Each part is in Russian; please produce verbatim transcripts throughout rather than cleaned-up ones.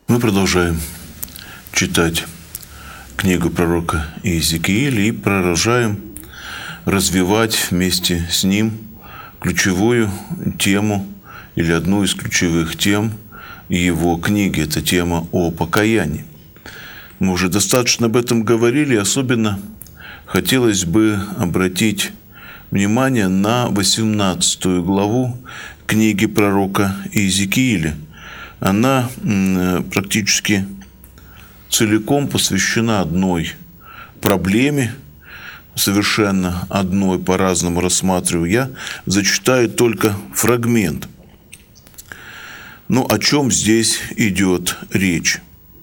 Мы продолжаем читать книгу пророка Иезекииля и продолжаем развивать вместе с ним ключевую тему или одну из ключевых тем его книги. Это тема о покаянии. Мы уже достаточно об этом говорили, особенно хотелось бы обратить внимание на восемнадцатую главу книги пророка Иезекииля. Она практически целиком посвящена одной проблеме, совершенно одной, по-разному рассматриваю. Я зачитаю только фрагмент. Ну, о чем здесь идет речь?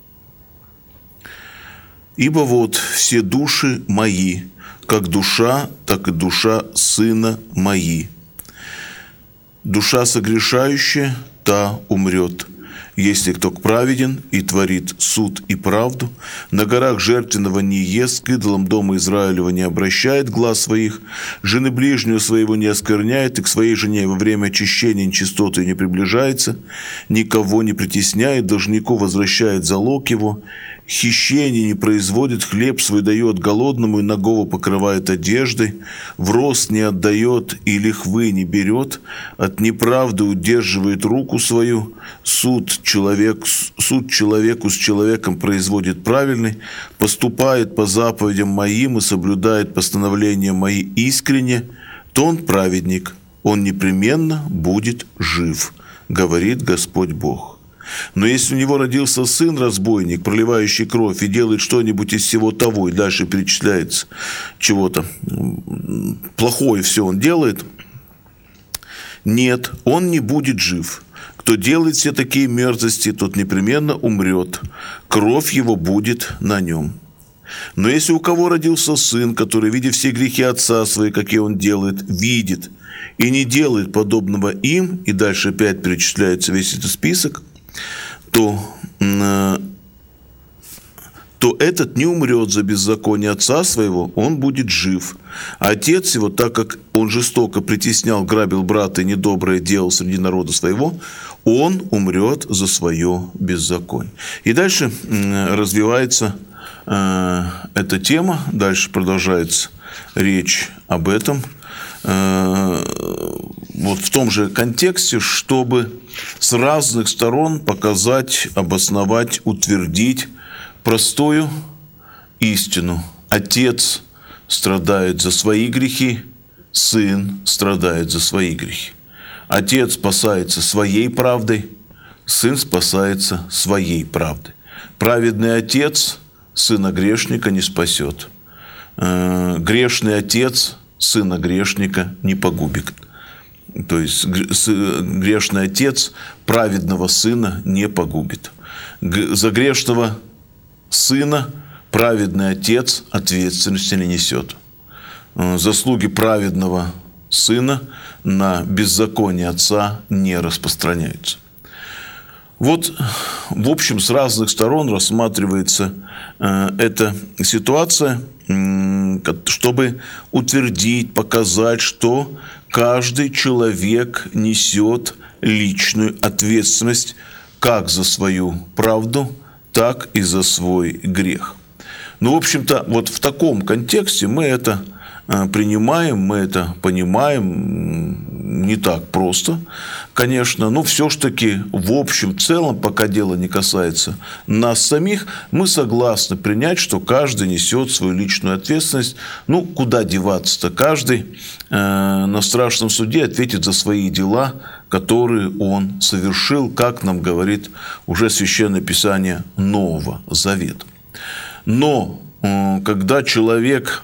«Ибо вот все души мои, как душа, так и душа сына мои. Душа согрешающая, та умрет. Если кто праведен и творит суд и правду, на горах жертвенного не ест, к идолам дома Израилева не обращает глаз своих, жены ближнего своего не оскверняет, и к своей жене во время очищения нечистоты не приближается, никого не притесняет, должнику возвращает залог его, хищение не производит, хлеб свой дает голодному и нагого покрывает одеждой, в рост не отдает и лихвы не берет, от неправды удерживает руку свою, суд, человек, суд человеку с человеком производит правильный, поступает по заповедям моим и соблюдает постановления мои искренне, то он праведник, он непременно будет жив, говорит Господь Бог. Но если у него родился сын-разбойник, проливающий кровь, и делает что-нибудь из всего того, и дальше перечисляется чего-то плохое, все он делает, нет, он не будет жив. Кто делает все такие мерзости, тот непременно умрет. Кровь его будет на нем. Но если у кого родился сын, который, видя все грехи отца свои, какие он делает, видит и не делает подобного им, и дальше опять перечисляется весь этот список, то, то этот не умрет за беззаконие отца своего, он будет жив. А отец его, так как он жестоко притеснял, грабил брата и недоброе делал среди народа своего, он умрет за свое беззаконие. И дальше развивается э, эта тема, дальше продолжается речь об этом, э, вот в том же контексте, чтобы с разных сторон показать, обосновать, утвердить простую истину. Отец страдает за свои грехи, сын страдает за свои грехи. Отец спасается своей правдой, сын спасается своей правдой. Праведный отец сына грешника не спасет. Грешный отец сына грешника не погубит. То есть грешный отец праведного сына не погубит. За грешного сына праведный отец ответственности не несет. Заслуги праведного сына на беззаконие отца не распространяются. Вот, в общем, с разных сторон рассматривается э, эта ситуация, э, чтобы утвердить, показать, что каждый человек несет личную ответственность как за свою правду, так и за свой грех. Ну, в общем-то, вот в таком контексте мы это принимаем, мы это понимаем, не так просто, конечно, но все-таки в общем целом, пока дело не касается нас самих, мы согласны принять, что каждый несет свою личную ответственность. Ну, куда деваться-то? Каждый э, на страшном суде ответит за свои дела, которые он совершил, как нам говорит уже Священное Писание Нового Завета. Но э, когда человек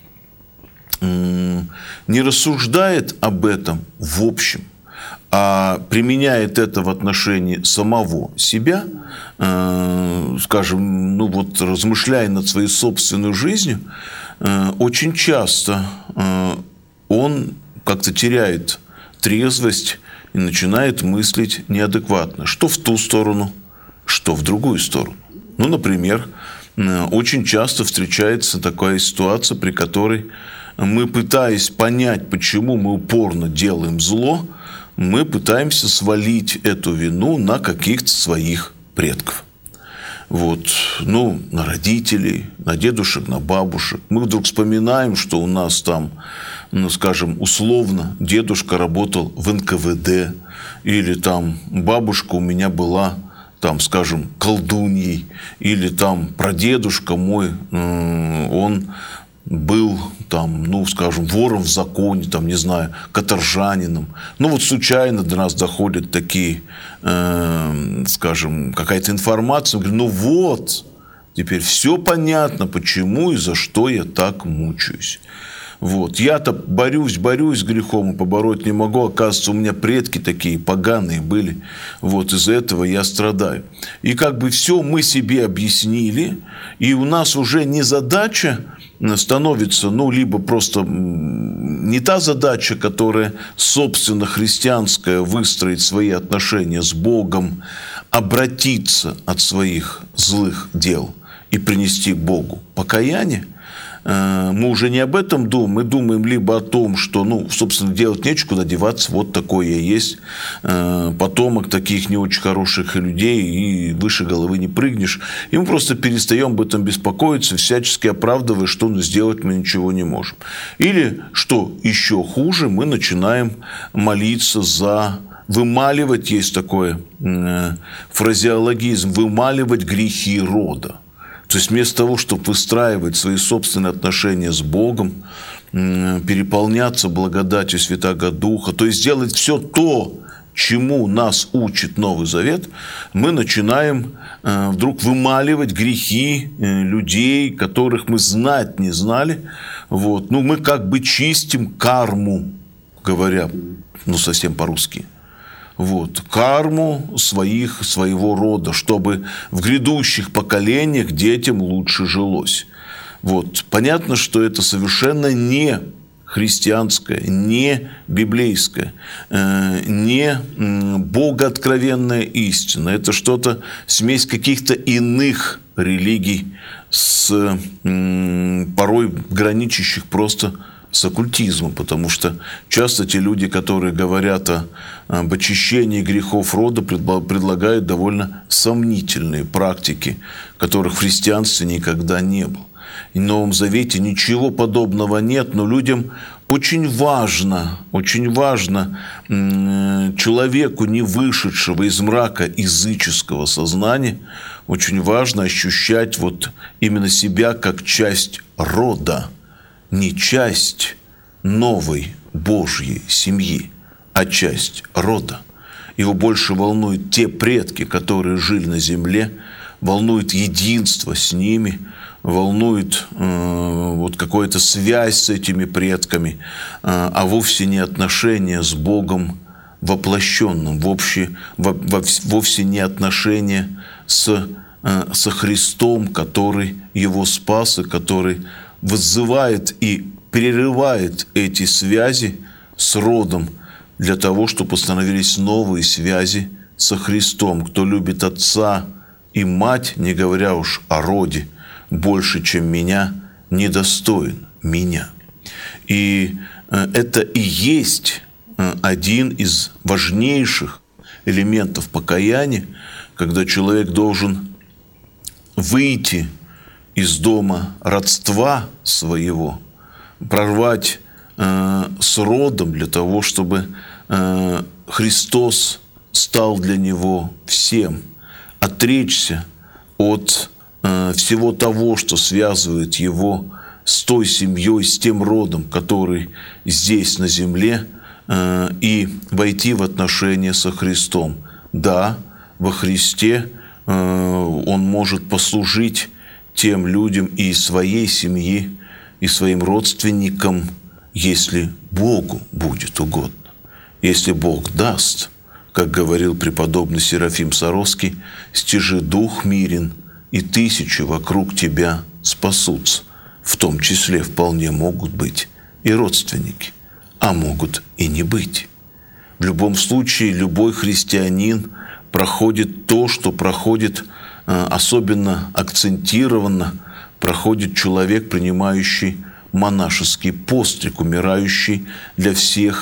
не рассуждает об этом в общем, а применяет это в отношении самого себя, э, скажем, ну вот размышляя над своей собственной жизнью, э, очень часто э, он как-то теряет трезвость и начинает мыслить неадекватно, что в ту сторону, что в другую сторону. Ну, например, э, очень часто встречается такая ситуация, при которой мы, пытаясь понять, почему мы упорно делаем зло, мы пытаемся свалить эту вину на каких-то своих предков. вот, ну, на родителей, на дедушек, на бабушек. Мы вдруг вспоминаем, что у нас там, ну, скажем, условно, дедушка работал в эн ка вэ дэ, или там бабушка у меня была, там, скажем, колдуньей, или там прадедушка мой, он был там, ну, скажем, вором в законе, там, не знаю, каторжанином. Ну, вот случайно до нас доходят такие, э, скажем, какая-то информация. Говорю, ну вот, теперь все понятно, почему и за что я так мучаюсь. Вот. Я-то борюсь, борюсь с грехом и побороть не могу. Оказывается, у меня предки такие поганые были. Вот из-за этого я страдаю. И как бы все мы себе объяснили, и у нас уже не задача становится, ну, либо просто не та задача, которая, собственно, христианская, выстроить свои отношения с Богом, обратиться от своих злых дел и принести Богу покаяние. Мы уже не об этом думаем, мы думаем либо о том, что, ну, собственно, делать нечего, куда деваться, вот такое я есть, потомок таких не очень хороших людей, и выше головы не прыгнешь. И мы просто перестаем об этом беспокоиться, всячески оправдывая, что ну, сделать мы ничего не можем. Или, что еще хуже, мы начинаем молиться за... Вымаливать, есть такой фразеологизм, вымаливать грехи рода. То есть вместо того, чтобы выстраивать свои собственные отношения с Богом, переполняться благодатью Святаго Духа, то есть делать все то, чему нас учит Новый Завет, мы начинаем вдруг вымаливать грехи людей, которых мы знать не знали. Вот. Ну, мы как бы чистим карму, говоря, ну, совсем по-русски. Вот, карму своих, своего рода, чтобы в грядущих поколениях детям лучше жилось. Вот. Понятно, что это совершенно не христианское, не библейское, не богооткровенная истина. Это что-то, смесь каких-то иных религий, с порой граничащих просто с оккультизмом, потому что часто те люди, которые говорят о, об очищении грехов рода, предлагают довольно сомнительные практики, которых в христианстве никогда не было. И в Новом Завете ничего подобного нет, но людям очень важно, очень важно человеку, не вышедшего из мрака языческого сознания, очень важно ощущать вот именно себя как часть рода, не часть новой Божьей семьи, а часть рода. Его больше волнуют те предки, которые жили на земле, волнует единство с ними, волнует э, вот какая-то связь с этими предками, э, а вовсе не отношения с Богом воплощенным, вовсе, во, во, вовсе не отношения с, э, со Христом, который его спас и который вызывает и перерывает эти связи с родом для того, чтобы установились новые связи со Христом. Кто любит отца и мать, не говоря уж о роде, больше, чем меня, недостоин меня. И это и есть один из важнейших элементов покаяния, когда человек должен выйти из дома родства своего, прорвать э, с родом для того, чтобы э, Христос стал для него всем, отречься от э, всего того, что связывает его с той семьей, с тем родом, который здесь на земле, э, и войти в отношения со Христом. Да, во Христе э, он может послужить тем людям и своей семьи, и своим родственникам, если Богу будет угодно. Если Бог даст, как говорил преподобный Серафим Саровский, «Стяжи дух мирен, и тысячи вокруг тебя спасутся». В том числе вполне могут быть и родственники, а могут и не быть. В любом случае, любой христианин проходит то, что проходит особенно акцентированно проходит человек, принимающий монашеский постриг, умирающий для всех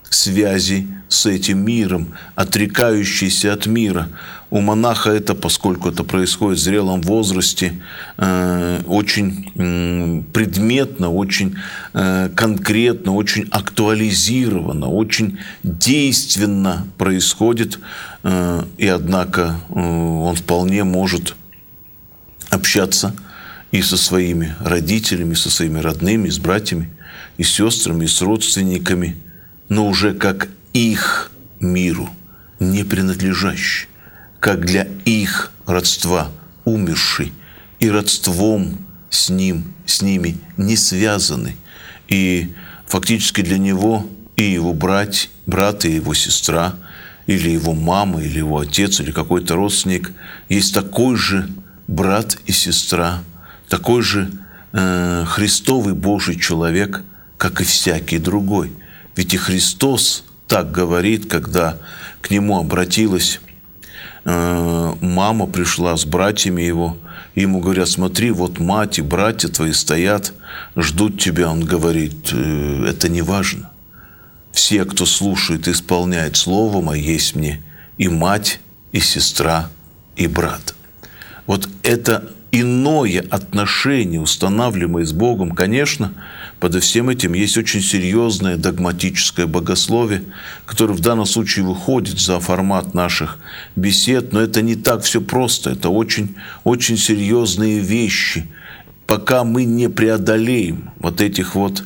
связи с этим миром, отрекающийся от мира. У монаха это, поскольку это происходит в зрелом возрасте, очень предметно, очень конкретно, очень актуализировано, очень действенно происходит. И однако он вполне может общаться и со своими родителями, и со своими родными, и с братьями, и с сестрами, и с родственниками, но уже как их миру не принадлежащий, как для их родства умерший, и родством с ним, с ними не связаны. И фактически для него и его брать, брат, и его сестра, или его мама, или его отец, или какой-то родственник есть такой же брат и сестра, такой же э, Христовый Божий человек, как и всякий другой. Ведь и Христос так говорит, когда к Нему обратилась э, мама, пришла с братьями Его, и Ему говорят: смотри, вот мать и братья твои стоят, ждут тебя. Он говорит: э, это не важно. Все, кто слушает и исполняет Слово Мое, есть мне и мать, и сестра, и брат. Вот это иное отношение, устанавливаемое с Богом, конечно, под всем этим есть очень серьезное догматическое богословие, которое в данном случае выходит за формат наших бесед, но это не так все просто, это очень, очень серьезные вещи. Пока мы не преодолеем вот этих вот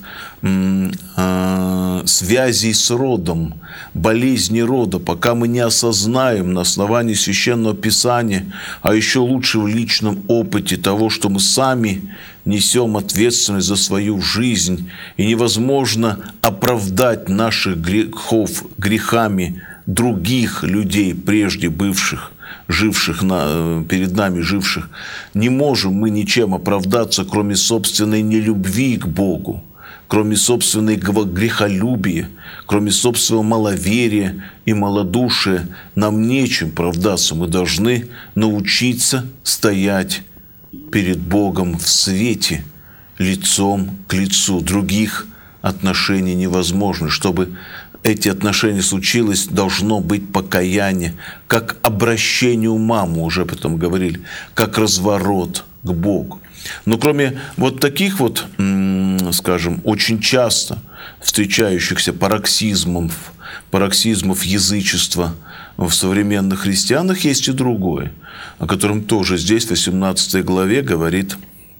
э, связей с родом, болезни рода, пока мы не осознаем на основании Священного Писания, а еще лучше в личном опыте того, что мы сами несем ответственность за свою жизнь, и невозможно оправдать наших грехов грехами других людей, прежде бывших, живших на, перед нами живших, не можем мы ничем оправдаться, кроме собственной нелюбви к Богу, кроме собственного грехолюбия, кроме собственного маловерия и малодушия. Нам нечем оправдаться. Мы должны научиться стоять перед Богом в свете, лицом к лицу. Других отношений невозможно. Чтобы эти отношения случилось, должно быть покаяние, как обращение ума, мы уже об этом говорили, как разворот к Богу. Но кроме вот таких вот, скажем, очень часто встречающихся пароксизмов, пароксизмов язычества в современных христианах, есть и другое, о котором тоже здесь, в восемнадцатой главе, говорит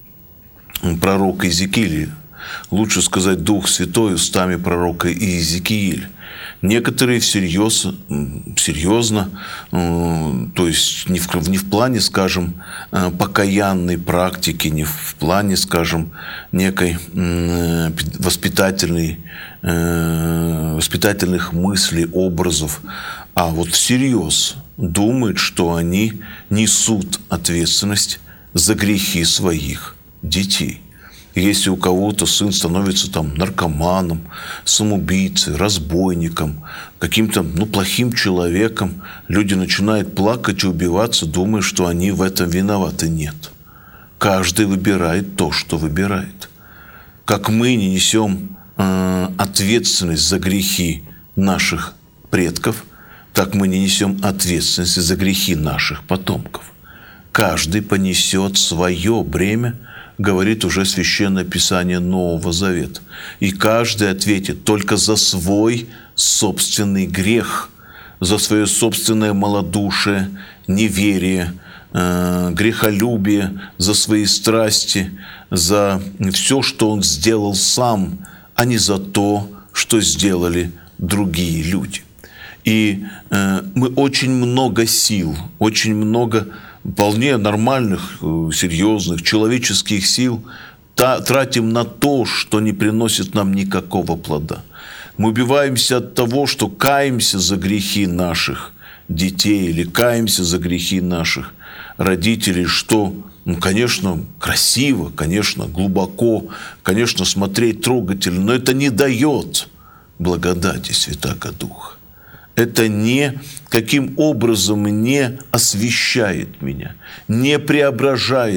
пророк Иезекииль. Лучше сказать, Дух Святой устами пророка Иезекииля. Некоторые всерьез, серьезно, то есть не в, не в плане, скажем, покаянной практики, не в плане, скажем, некой воспитательной, воспитательных мыслей, образов, а вот всерьез думают, что они несут ответственность за грехи своих детей. Если у кого-то сын становится там наркоманом, самоубийцей, разбойником, каким-то ну, плохим человеком, люди начинают плакать и убиваться, думая, что они в этом виноваты. Нет. Каждый выбирает то, что выбирает. Как мы не несем э, ответственность за грехи наших предков, так мы не несем ответственности за грехи наших потомков. Каждый понесет свое бремя, говорит уже Священное Писание Нового Завета. И каждый ответит только за свой собственный грех, за свое собственное малодушие, неверие, э, грехолюбие, за свои страсти, за все, что он сделал сам, а не за то, что сделали другие люди. И э, мы очень много сил, очень много вполне нормальных, серьезных, человеческих сил тратим на то, что не приносит нам никакого плода. Мы убиваемся от того, что каемся за грехи наших детей или каемся за грехи наших родителей, что, ну, конечно, красиво, конечно, глубоко, конечно, смотреть трогательно, но это не дает благодати Святаго Духа. Это не каким образом не освящает меня, не преображает